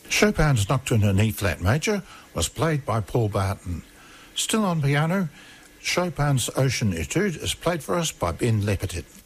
Chopin's Nocturne in E-flat major was played by Paul Barton. Still on piano, Chopin's Ocean Etude is played for us by Ben Lepetit.